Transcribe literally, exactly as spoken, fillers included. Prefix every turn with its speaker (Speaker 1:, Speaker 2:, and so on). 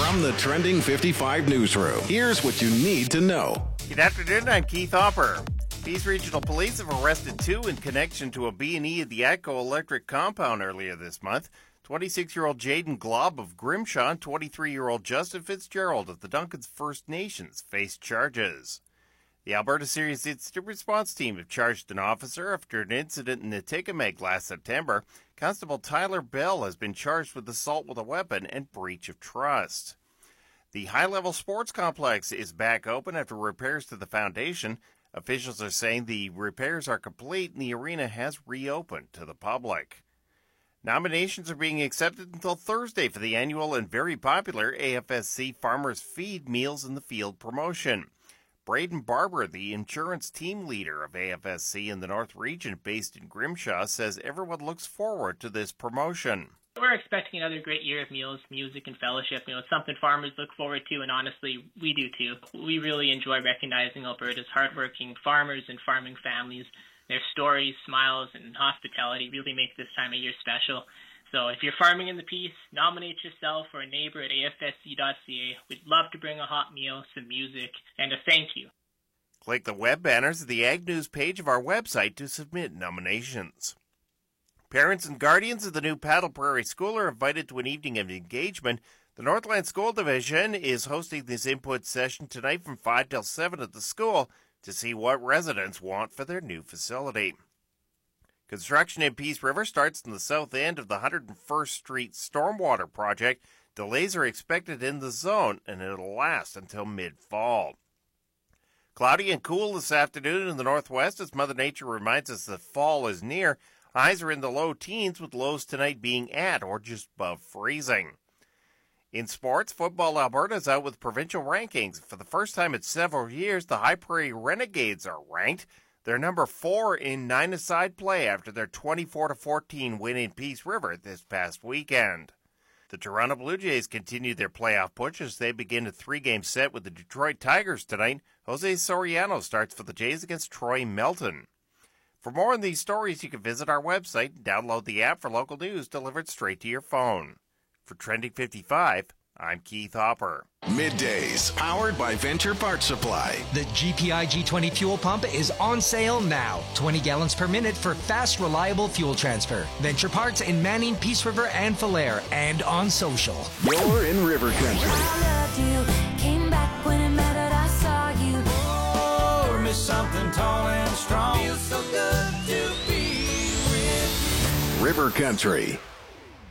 Speaker 1: From the Trending fifty-five newsroom, here's what you need to know.
Speaker 2: Good afternoon, I'm Keith Hopper. Peace Regional Police have arrested two in connection to a B and E at the ATCO Electric compound earlier this month. twenty-six-year-old Jaden Glob of Grimshaw and twenty-three-year-old Justin Fitzgerald of the Duncans First Nations faced charges. The Alberta Serious Incident Response Team have charged an officer after an incident in Atikamekw last September. Constable Tyler Bell has been charged with assault with a weapon and breach of trust. The high-level sports complex is back open after repairs to the foundation. Officials are saying the repairs are complete and the arena has reopened to the public. Nominations are being accepted until Thursday for the annual and very popular A F S C Farmers Feed Meals in the Field promotion. Braden Barber, the insurance team leader of A F S C in the North Region based in Grimshaw, says everyone looks forward to this promotion.
Speaker 3: We're expecting another great year of meals, music, and fellowship. You know, it's something farmers look forward to, and honestly, we do too. We really enjoy recognizing Alberta's hardworking farmers and farming families. Their stories, smiles, and hospitality really make this time of year special. So if you're farming in the Peace, nominate yourself or a neighbor at A F S C dot C A. We'd love to bring a hot meal, some music, and a thank you.
Speaker 2: Click the web banners at the Ag News page of our website to submit nominations. Parents and guardians of the new Paddle Prairie School are invited to an evening of engagement. The Northland School Division is hosting this input session tonight from five till seven at the school to see what residents want for their new facility. Construction in Peace River starts in the south end of the one hundred first Street Stormwater Project. Delays are expected in the zone, and it'll last until mid-fall. Cloudy and cool this afternoon in the northwest as Mother Nature reminds us that fall is near. Highs are in the low teens, with lows tonight being at or just above freezing. In sports, Football Alberta is out with provincial rankings. For the first time in several years, the High Prairie Renegades are ranked. They're number four in nine-a-side play after their twenty-four to fourteen win in Peace River this past weekend. The Toronto Blue Jays continue their playoff push as they begin a three-game set with the Detroit Tigers tonight. Jose Soriano starts for the Jays against Troy Melton. For more on these stories, you can visit our website and download the app for local news delivered straight to your phone. For Trending fifty-five, I'm Keith Hopper.
Speaker 1: Middays, powered by Venture Parts Supply.
Speaker 4: The G P I G twenty fuel pump is on sale now. twenty gallons per minute for fast, reliable fuel transfer. Venture Parts in Manning, Peace River, and Falher, and on social.
Speaker 1: You're in River Country.
Speaker 5: I loved you, came back when it mattered, I saw you.
Speaker 6: Oh, miss something tall and strong. Feels so good to be with you.
Speaker 1: River Country.